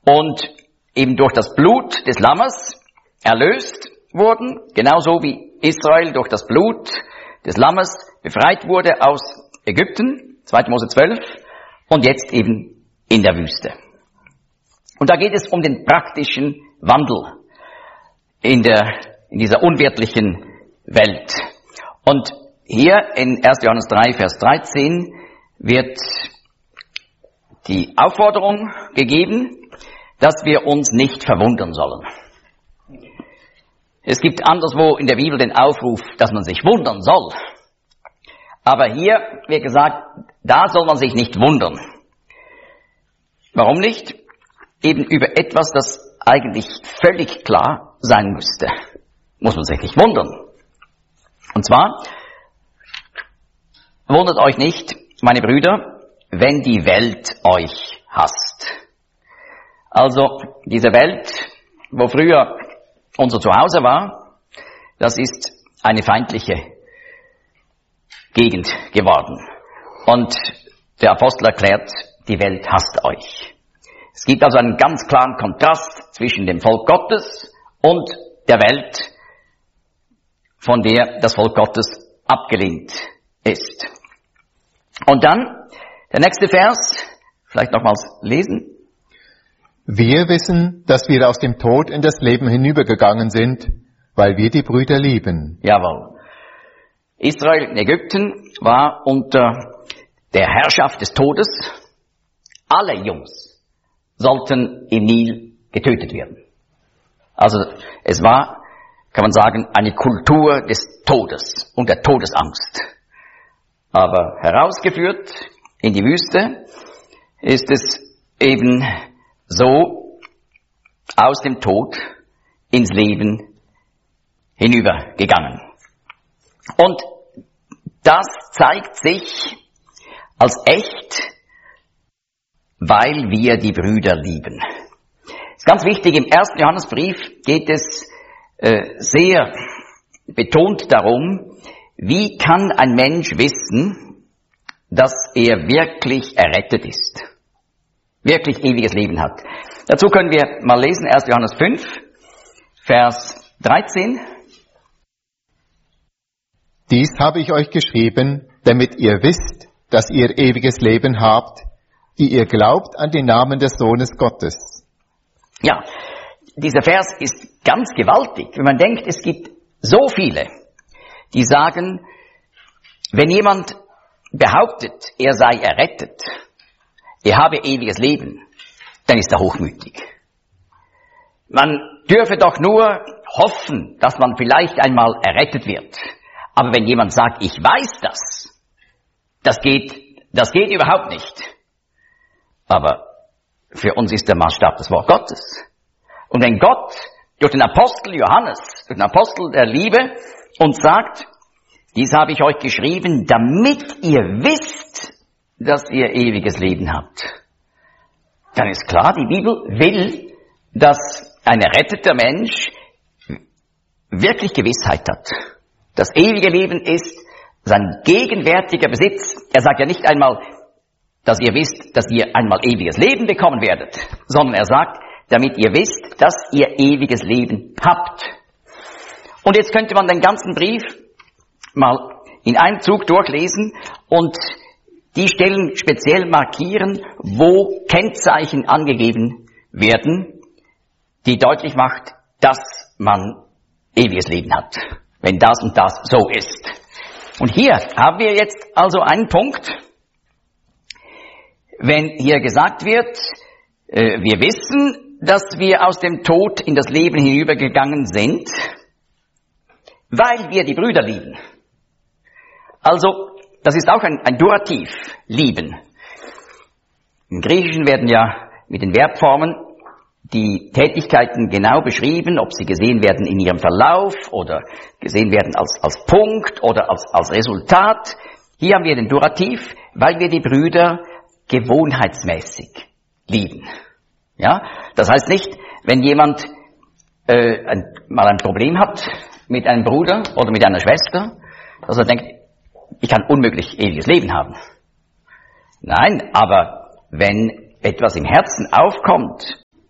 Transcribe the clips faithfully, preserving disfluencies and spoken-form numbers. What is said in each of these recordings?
und eben durch das Blut des Lammes erlöst wurden, genauso wie Israel durch das Blut des Lammes befreit wurde aus Ägypten, zweiter Mose zwölf, und jetzt eben in der Wüste. Und da geht es um den praktischen Wandel in der, in dieser unwirtlichen Welt. Und hier in erster Johannes drei, Vers dreizehn wird die Aufforderung gegeben, dass wir uns nicht verwundern sollen. Es gibt anderswo in der Bibel den Aufruf, dass man sich wundern soll. Aber hier wird gesagt, da soll man sich nicht wundern. Warum nicht? Eben über etwas, das eigentlich völlig klar sein müsste. Muss man sich nicht wundern. Und zwar, wundert euch nicht, meine Brüder, wenn die Welt euch hasst. Also diese Welt, wo früher unser Zuhause war, das ist eine feindliche Gegend geworden. Und der Apostel erklärt, die Welt hasst euch. Es gibt also einen ganz klaren Kontrast zwischen dem Volk Gottes und der Welt, von der das Volk Gottes abgelehnt ist. Und dann der nächste Vers, vielleicht nochmals lesen. Wir wissen, dass wir aus dem Tod in das Leben hinübergegangen sind, weil wir die Brüder lieben. Jawohl. Israel in Ägypten war unter der Herrschaft des Todes. Alle Jungs sollten im Nil getötet werden. Also es war, kann man sagen, eine Kultur des Todes und der Todesangst. Aber herausgeführt in die Wüste ist es eben so aus dem Tod ins Leben hinübergegangen. Und das zeigt sich als echt, weil wir die Brüder lieben. Das ist ganz wichtig, im ersten Johannesbrief geht es äh, sehr betont darum, wie kann ein Mensch wissen, dass er wirklich errettet ist, wirklich ewiges Leben hat. Dazu können wir mal lesen, erster Johannes fünf, Vers dreizehn. Dies habe ich euch geschrieben, damit ihr wisst, dass ihr ewiges Leben habt, die ihr glaubt an den Namen des Sohnes Gottes. Ja, dieser Vers ist ganz gewaltig, wenn man denkt, es gibt so viele, die sagen, wenn jemand behauptet, er sei errettet, er habe ewiges Leben, dann ist er hochmütig. Man dürfe doch nur hoffen, dass man vielleicht einmal errettet wird. Aber wenn jemand sagt, ich weiß das, das geht, das geht überhaupt nicht. Aber für uns ist der Maßstab das Wort Gottes. Und wenn Gott durch den Apostel Johannes, durch den Apostel der Liebe, uns sagt, dies habe ich euch geschrieben, damit ihr wisst, dass ihr ewiges Leben habt, dann ist klar, die Bibel will, dass ein erretteter Mensch wirklich Gewissheit hat. Das ewige Leben ist sein gegenwärtiger Besitz. Er sagt ja nicht einmal, dass ihr wisst, dass ihr einmal ewiges Leben bekommen werdet, sondern er sagt, damit ihr wisst, dass ihr ewiges Leben habt. Und jetzt könnte man den ganzen Brief mal in einem Zug durchlesen und die Stellen speziell markieren, wo Kennzeichen angegeben werden, die deutlich macht, dass man ewiges Leben hat, wenn das und das so ist. Und hier haben wir jetzt also einen Punkt, wenn hier gesagt wird, äh, wir wissen, dass wir aus dem Tod in das Leben hinübergegangen sind, weil wir die Brüder lieben. Also, das ist auch ein, ein Durativ, lieben. Im Griechischen werden ja mit den Verbformen die Tätigkeiten genau beschrieben, ob sie gesehen werden in ihrem Verlauf oder gesehen werden als, als Punkt oder als, als Resultat. Hier haben wir den Durativ, weil wir die Brüder gewohnheitsmäßig lieben. Ja, das heißt nicht, wenn jemand äh, ein, mal ein Problem hat mit einem Bruder oder mit einer Schwester, dass er denkt, ich kann unmöglich ewiges Leben haben. Nein, aber wenn etwas im Herzen aufkommt,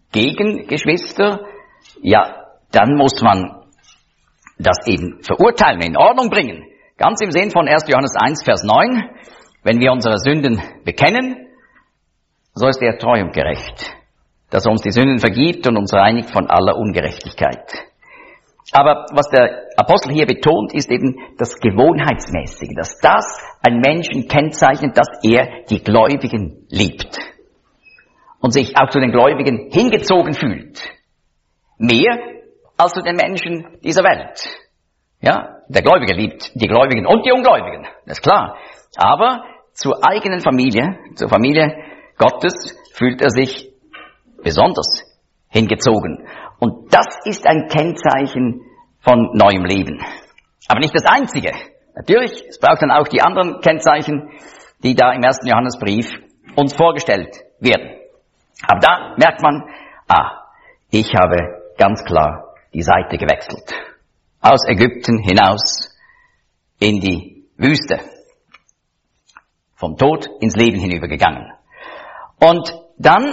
gegen Geschwister, ja, dann muss man das eben verurteilen, in Ordnung bringen. Ganz im Sinn von erster Johannes eins, Vers neun, wenn wir unsere Sünden bekennen, so ist er treu und gerecht, dass er uns die Sünden vergibt und uns reinigt von aller Ungerechtigkeit. Aber was der Apostel hier betont, ist eben das Gewohnheitsmäßige, dass das einen Menschen kennzeichnet, dass er die Gläubigen liebt und sich auch zu den Gläubigen hingezogen fühlt. Mehr als zu den Menschen dieser Welt. Ja, der Gläubige liebt die Gläubigen und die Ungläubigen, das ist klar. Aber zur eigenen Familie, zur Familie Gottes, fühlt er sich besonders hingezogen. Und das ist ein Kennzeichen von neuem Leben. Aber nicht das einzige. Natürlich, es braucht dann auch die anderen Kennzeichen, die da im ersten Johannesbrief uns vorgestellt werden. Aber da merkt man, ah, ich habe ganz klar die Seite gewechselt. Aus Ägypten hinaus in die Wüste. Vom Tod ins Leben hinübergegangen. Und dann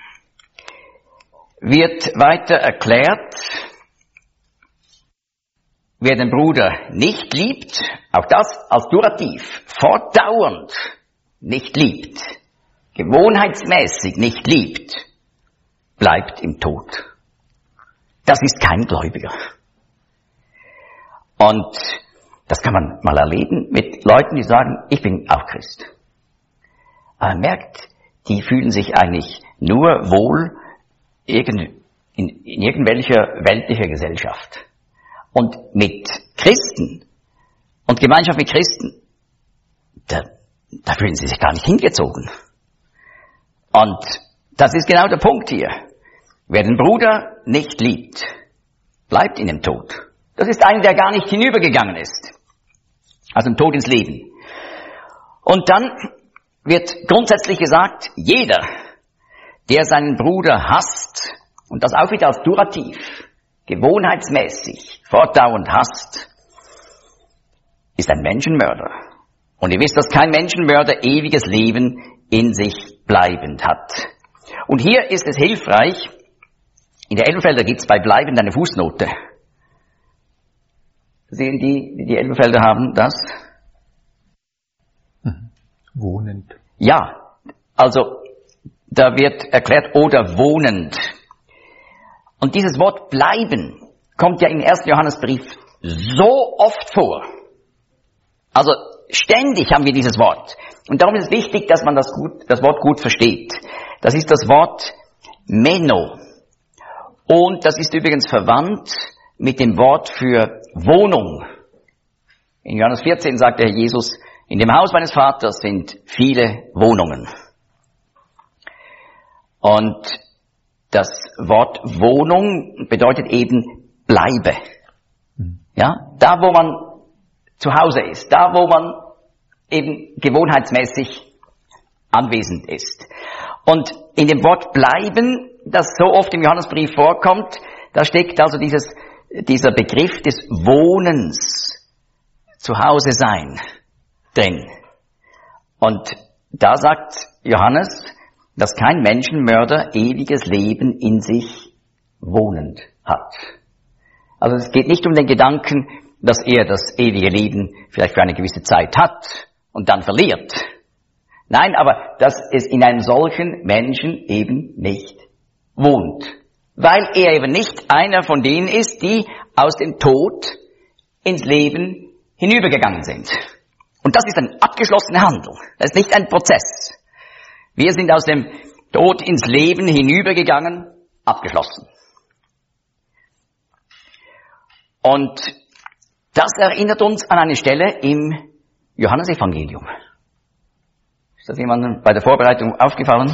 wird weiter erklärt, wer den Bruder nicht liebt, auch das als Durativ, fortdauernd nicht liebt, gewohnheitsmäßig nicht liebt, bleibt im Tod. Das ist kein Gläubiger. Und das kann man mal erleben mit Leuten, die sagen, ich bin auch Christ. Aber man merkt, die fühlen sich eigentlich nur wohl in, in, in irgendwelcher weltlicher Gesellschaft. Und mit Christen und Gemeinschaft mit Christen, da, da fühlen sie sich gar nicht hingezogen. Und das ist genau der Punkt hier. Wer den Bruder nicht liebt, bleibt in dem Tod. Das ist einer, der gar nicht hinübergegangen ist. Also im Tod ins Leben. Und dann wird grundsätzlich gesagt, jeder, der seinen Bruder hasst, und das auch wieder als Durativ, gewohnheitsmäßig, fortdauernd hasst, ist ein Menschenmörder. Und ihr wisst, dass kein Menschenmörder ewiges Leben in sich bleibend hat. Und hier ist es hilfreich, in der Elberfelder gibt es bei bleibend eine Fußnote. Sehen die, die die Elberfelder haben, das? Wohnend. Ja, also da wird erklärt, oder wohnend. Und dieses Wort bleiben kommt ja im ersten Johannesbrief so oft vor. Also ständig haben wir dieses Wort. Und darum ist es wichtig, dass man das, gut, das Wort gut versteht. Das ist das Wort Meno. Und das ist übrigens verwandt mit dem Wort für Wohnung. In Johannes vierzehn sagt der Herr Jesus, in dem Haus meines Vaters sind viele Wohnungen. Und das Wort Wohnung bedeutet eben bleibe. Ja, da wo man zu Hause ist, da wo man eben gewohnheitsmäßig anwesend ist. Und in dem Wort bleiben, das so oft im Johannesbrief vorkommt, da steckt also dieses, dieser Begriff des Wohnens, zu Hause sein, drin. Und da sagt Johannes, dass kein Menschenmörder ewiges Leben in sich wohnend hat. Also es geht nicht um den Gedanken, dass er das ewige Leben vielleicht für eine gewisse Zeit hat und dann verliert. Nein, aber dass es in einem solchen Menschen eben nicht wohnt. Weil er eben nicht einer von denen ist, die aus dem Tod ins Leben hinübergegangen sind. Und das ist ein abgeschlossener Handel. Das ist nicht ein Prozess. Wir sind aus dem Tod ins Leben hinübergegangen, abgeschlossen. Und das erinnert uns an eine Stelle im Johannesevangelium. Ist das jemandem bei der Vorbereitung aufgefallen?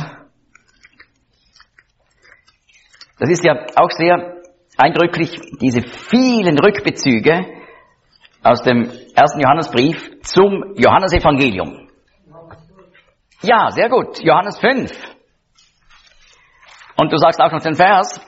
Das ist ja auch sehr eindrücklich, diese vielen Rückbezüge aus dem ersten Johannesbrief zum Johannesevangelium. Ja, sehr gut. Johannes fünf. Und du sagst auch noch den Vers.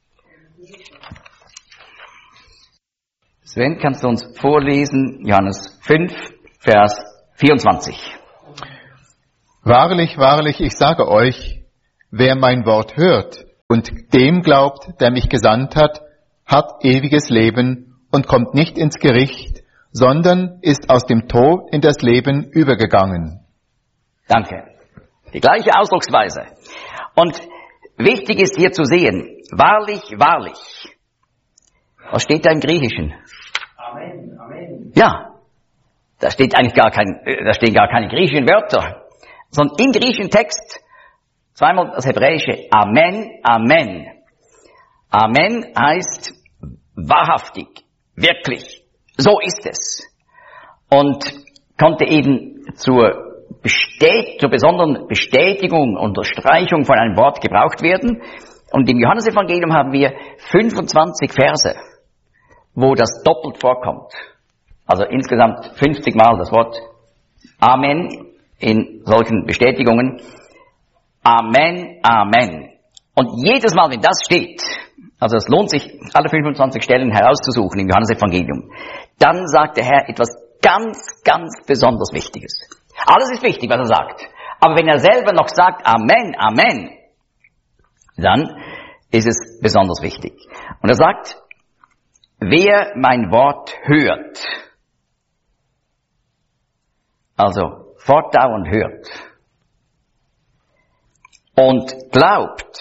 Sven, kannst du uns vorlesen? Johannes fünf, Vers vierundzwanzig. Wahrlich, wahrlich, ich sage euch, wer mein Wort hört und dem glaubt, der mich gesandt hat, hat ewiges Leben und kommt nicht ins Gericht, sondern ist aus dem Tod in das Leben übergegangen. Danke. Die gleiche Ausdrucksweise. Und wichtig ist hier zu sehen, wahrlich, wahrlich. Was steht da im Griechischen? Amen, Amen. Ja, da steht eigentlich gar kein, da stehen gar keine griechischen Wörter, sondern im griechischen Text zweimal das hebräische Amen, Amen. Amen heißt wahrhaftig, wirklich, so ist es. Und konnte eben zur Bestät- zur besonderen Bestätigung, Unterstreichung von einem Wort gebraucht werden. Und im Johannesevangelium haben wir fünfundzwanzig Verse, wo das doppelt vorkommt. Also insgesamt fünfzig Mal das Wort Amen in solchen Bestätigungen. Amen, Amen. Und jedes Mal, wenn das steht, also es lohnt sich, alle fünfundzwanzig Stellen herauszusuchen im Johannesevangelium, dann sagt der Herr etwas ganz, ganz besonders Wichtiges. Alles ist wichtig, was er sagt. Aber wenn er selber noch sagt Amen, Amen, dann ist es besonders wichtig. Und er sagt, wer mein Wort hört, also fortdauernd hört und glaubt,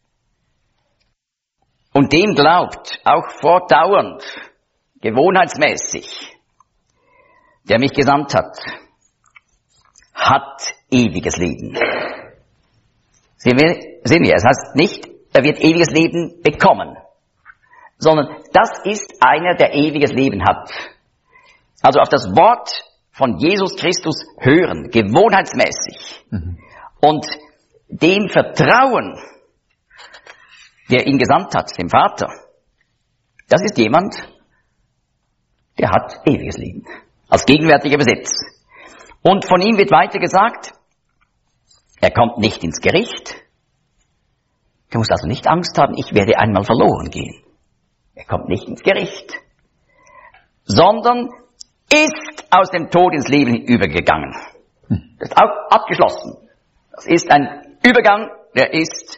und dem glaubt, auch fortdauernd, gewohnheitsmäßig, der mich gesandt hat, hat ewiges Leben. Sehen wir, sehen wir, es heißt nicht, er wird ewiges Leben bekommen, sondern das ist einer, der ewiges Leben hat. Also auf das Wort von Jesus Christus hören, gewohnheitsmäßig, mhm. und dem Vertrauen, der ihn gesandt hat, dem Vater, das ist jemand, der hat ewiges Leben, als gegenwärtiger Besitz. Und von ihm wird weiter gesagt, er kommt nicht ins Gericht. Du musst also nicht Angst haben, ich werde einmal verloren gehen. Er kommt nicht ins Gericht, sondern ist aus dem Tod ins Leben übergegangen. Das ist auch abgeschlossen. Das ist ein Übergang, der ist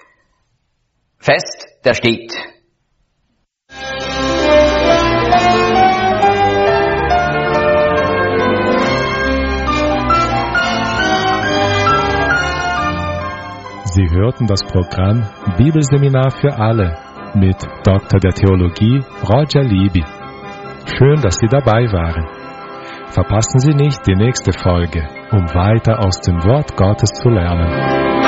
fest, der steht. Sie hörten das Programm Bibelseminar für alle mit Doktor der Theologie Roger Libby. Schön, dass Sie dabei waren. Verpassen Sie nicht die nächste Folge, um weiter aus dem Wort Gottes zu lernen.